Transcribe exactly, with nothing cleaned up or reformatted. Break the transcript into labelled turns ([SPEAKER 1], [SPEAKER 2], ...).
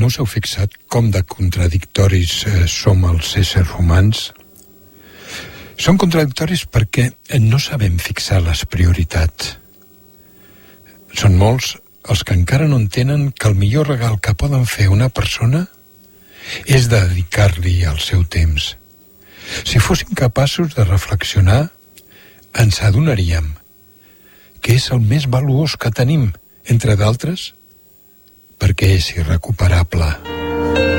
[SPEAKER 1] No us heu fixat com de contradictoris eh, som els éssers humans? Són contradictoris perquè no sabem fixar les prioritats. Són molts els que encara no entenen que el millor regal que poden fer una persona és dedicar-li el seu temps. Si fóssim capaços de reflexionar, ens adonaríem que és el més valuós que tenim, entre d'altres, perquè és irrecuperable.